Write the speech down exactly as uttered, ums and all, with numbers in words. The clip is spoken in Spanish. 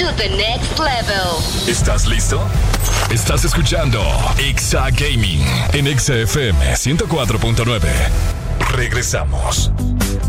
to the next level. ¿Estás listo? Estás escuchando Exa Gaming en Exa F M ciento cuatro punto nueve. Regresamos.